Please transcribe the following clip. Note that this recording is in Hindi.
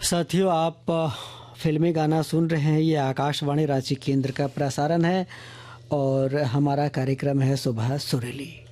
साथियों, आप फिल्मी गाना सुन रहे हैं। ये आकाशवाणी रांची केंद्र का प्रसारण है और हमारा कार्यक्रम है सुबह सुरीली।